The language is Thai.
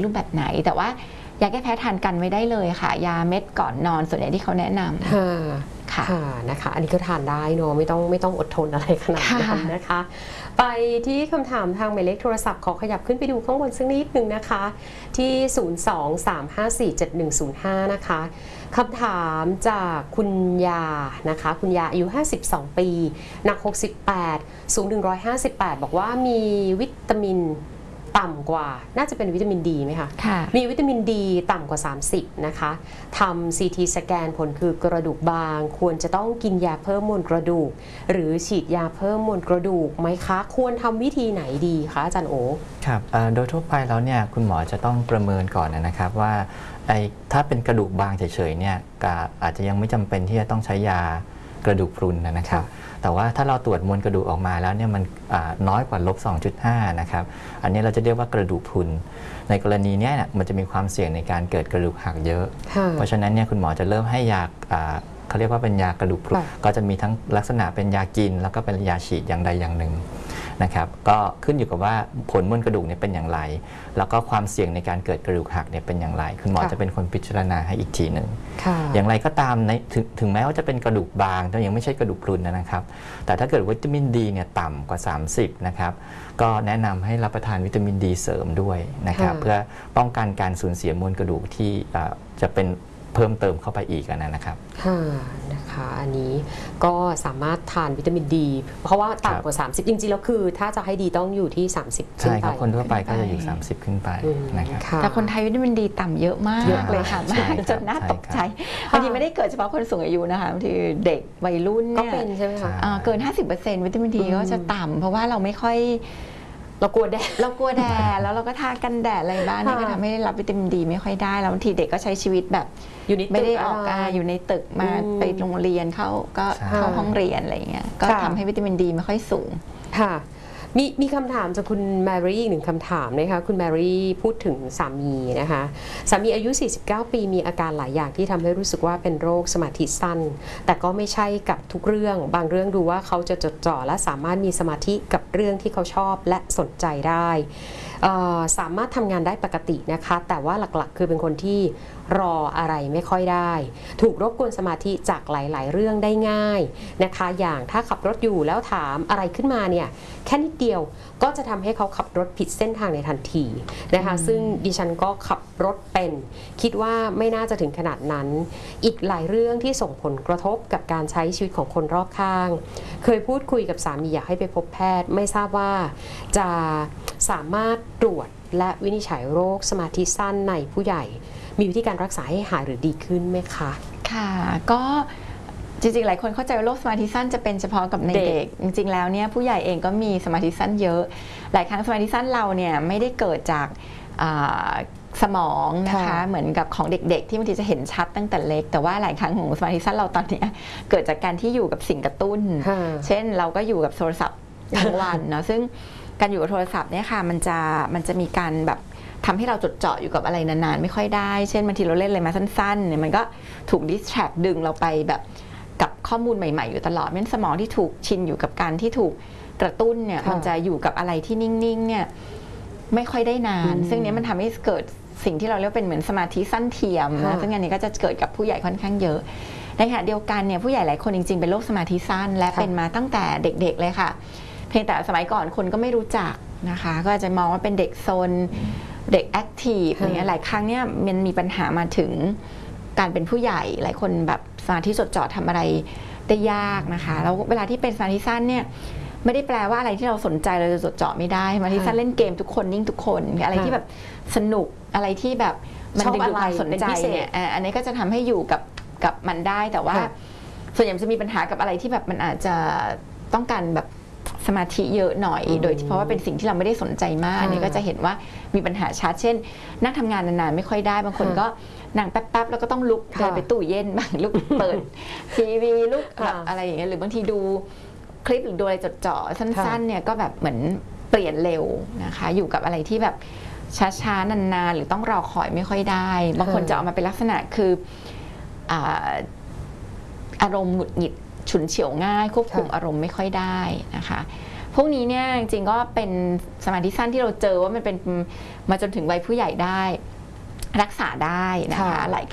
รูปแบบไหนแต่ว่ายาแก้แพ้ทานกันไว้ได้เลยค่ะยาเม็ดก่อนนอนส่วนใหญ่ที่เขาแนะนำค่ะนะคะอันนี้ก็ทานได้เนาะไม่ต้องอดทนอะไรขนาดนั้นนะคะไปที่คำถามทางหมายเลขโทรศัพท์ขอขยับขึ้นไปดูข้างบนสักนิดหนึ่งนะคะที่ 023547105 นะคะคำถามจากคุณยานะคะคุณยาอายุ52 ปีหนัก68สูง158บอกว่ามีวิตามินต่ำกว่าน่าจะเป็นวิตามินดีไหมคะมีวิตามินดีต่ำกว่า30นะคะทำ CT สแกนผลคือกระดูกบางควรจะต้องกินยาเพิ่มมวลกระดูกหรือฉีดยาเพิ่มมวลกระดูกไหมคะควรทำวิธีไหนดีคะอาจารย์โอครับโดยทั่วไปแล้วเนี่ยคุณหมอจะต้องประเมินก่อนนะครับว่าถ้าเป็นกระดูกบางเฉยๆเนี่ยอาจจะยังไม่จำเป็นที่จะต้องใช้ยากระดูกพรุนนะครับแต่ว่าถ้าเราตรวจมวลกระดูกออกมาแล้วเนี่ยมันน้อยกว่า-2.5นะครับอันนี้เราจะเรียกว่ากระดูกพรุนในกรณีนี้มันจะมีความเสี่ยงในการเกิดกระดูกหักเยอะเพราะฉะนั้นเนี่ยคุณหมอจะเริ่มให้ยาเขาเรียกว่าเป็นยากระดูกพรุนก็จะมีทั้งลักษณะเป็นยากินแล้วก็เป็นยาฉีดอย่างใดอย่างหนึ่งนะครับก็ขึ้นอยู่กับว่าผลมวลกระดูกเนี่ยเป็นอย่างไรแล้วก็ความเสี่ยงในการเกิดกระดูกหักเนี่ยเป็นอย่างไรคุณหมอจะเป็นคนพิจารณาให้อีกทีหนึ่งอย่างไรก็ตามถึงแม้ว่าจะเป็นกระดูกบางแต่ยังไม่ใช่กระดูกพรุนนะครับแต่ถ้าเกิดวิตามินดีเนี่ยต่ำกว่า30นะครับก็แนะนำให้รับประทานวิตามินดีเสริมด้วยนะครับเพื่อป้องกันการสูญเสียมวลกระดูกที่จะเป็นเพิ่มเติมเข้าไปอีกนะครับนะคะอันนี้ก็สามารถทานวิตามินดีเพราะว่าต่ำกว่า30จริงๆแล้วคือถ้าจะให้ดีต้องอยู่ที่30ขึ้นไปใช่ครับคนทั่วไปก็จะอยู่30ขึ้นไปนะครับแต่คนไทยวิตามินดีต่ำเยอะมากเลยค่ะมากจนน่าตกใจบางทีไม่ได้เกิดเฉพาะคนสูงอายุนะคะบางทีเด็กวัยรุ่นก็เป็นใช่ไหมคะเกิน 50% วิตามินดีก็จะต่ำเพราะว่าเราไม่ค่อยเรากลัวแดดแล้วเราก็ทากันแดดอะไรบ้างนี่ก็ทำให้รับวิตามินดีไม่ค่อยได้แล้วบางทีเด็กก็ใช้ชีวิตแบบไม่ได้ออกอยู่ในตึกมาไปโรงเรียนเข้าห้องเรียนอะไรอย่างเงี้ยก็ทำให้วิตามินดีไม่ค่อยสูงค่ะมีคำถามจากคุณแมรี่อีกหนึ่งคำถามนะคะคุณแมรี่พูดถึงสามีนะคะสามีอายุ49 ปีมีอาการหลายอย่างที่ทำให้รู้สึกว่าเป็นโรคสมาธิสั้นแต่ก็ไม่ใช่กับทุกเรื่องบางเรื่องดูว่าเขาจะจดจ่อและสามารถมีสมาธิกับเรื่องที่เขาชอบและสนใจได้สามารถทำงานได้ปกตินะคะแต่ว่าหลักๆคือเป็นคนที่รออะไรไม่ค่อยได้ถูกรบกวนสมาธิจากหลายๆเรื่องได้ง่ายนะคะอย่างถ้าขับรถอยู่แล้วถามอะไรขึ้นมาเนี่ยแค่นิดเดียวก็จะทำให้เขาขับรถผิดเส้นทางในทันทีนะคะซึ่งดิฉันก็ขับรถเป็นคิดว่าไม่น่าจะถึงขนาดนั้นอีกหลายเรื่องที่ส่งผลกระทบกับการใช้ชีวิตของคนรอบข้างเคยพูดคุยกับสามีอยากให้ไปพบแพทย์ไม่ทราบว่าจะสามารถตรวจและวินิจฉัยโรคสมาธิสั้นในผู้ใหญ่มีวิธีการรักษาให้หายหรือดีขึ้นไหมคะค่ะก็จริงๆหลายคนเข้าใจว่าโรคสมาธิสั้นจะเป็นเฉพาะกับในเด็กจริงๆแล้วเนี่ยผู้ใหญ่เองก็มีสมาธิสั้นเยอะหลายครั้งสมาธิสั้นเราเนี่ยไม่ได้เกิดจากสมองนะคะเหมือนกับของเด็กๆที่บางทีจะเห็นชัดตั้งแต่เล็กแต่ว่าหลายครั้งของสมาธิสั้นเราตอนนี้เกิดจากการที่อยู่กับสิ่งกระตุ้นเช่นเราก็อยู่กับโทรศัพท์ทั้งวันเนาะซึ่งการอยู่กับโทรศัพท์เนี่ยค่ะมันจะมีการแบบทำให้เราจดจ่ออยู่กับอะไรนานๆไม่ค่อยได้เช่นบางทีเราเล่นอะไรมาสั้นๆเนี่ยมันก็ถูกดิสแทรกดึงเราไปแบบกับข้อมูลใหม่ๆอยู่ตลอดสมองที่ถูกชินอยู่กับการที่ถูกกระตุ้นเนี่ยมันจะอยู่กับอะไรที่นิ่งๆเนี่ยไม่ค่อยได้นานซึ่งนี้มันทำให้เกิดสิ่งที่เราเรียกเป็นเหมือนสมาธิสั้นเทียมนะซึ่งอันนี้ก็จะเกิดกับผู้ใหญ่ค่อนข้างเยอะในขณะเดียวกันเนี่ยผู้ใหญ่หลายคนจริงๆเป็นโรคสมาธิสั้นและเป็นมาตั้งแต่เด็กๆเลยค่ะเพียงแต่สมัยก่อนคนก็ไม่รู้จักนะคะก็อาจจะมองว่าเป็นเด็กซนเด็กแอคทีฟอะไรเงี้ยหลายครั้งเนี่ยมันมีปัญหามาถึงการเป็นผู้ใหญ่หลายคนแบบสมาธิจดจ่อทำอะไรได้ยากนะคะแล้วเวลาที่เป็นสมาธิสั้นเนี่ยไม่ได้แปลว่าอะไรที่เราสนใจเราจะจดจ่อไม่ได้สมาธิสั้นเล่นเกมทุกคนนิ่งทุกคนอะไรที่แบบสนุกอะไรที่แบบมันดึงดูดความสนใจเนี่ยอันนี้ก็จะทำให้อยู่กับมันได้แต่ว่าส่วนใหญ่จะมีปัญหากับอะไรที่แบบมันอาจจะต้องการแบบสมาธิเยอะหน่อยโดยเพราะว่าเป็นสิ่งที่เราไม่ได้สนใจมากนี่ก็จะเห็นว่ามีปัญหาชัดเช่นนั่งทำงานนานๆไม่ค่อยได้บางคนก็นั่งแป๊บๆแล้วก็ต้องลุกเดินไปตู้เย็นบ้างลุกเปิดทีวีลุกอะไรอย่างเงี้ยหรือบางทีดูคลิปหรือดูอะไรจดจ่อสั้นๆเนี่ยก็แบบเหมือนเปลี่ยนเร็วนะคะอยู่กับอะไรที่แบบช้าๆนานๆหรือต้องรอคอยไม่ค่อยได้บางคนจะออกมาเป็นลักษณะคืออารมณ์หงุดหงิดฉุนเฉียวง่ายควบคุมอารมณ์ไม่ค่อยได้นะคะพวกนี้เนี่ยจริงๆก็เป็นสมาธิสั้นที่เราเจอว่ามันเป็นมาจนถึงวัยผู้ใหญ่ได้รักษาได้นะคะหลาย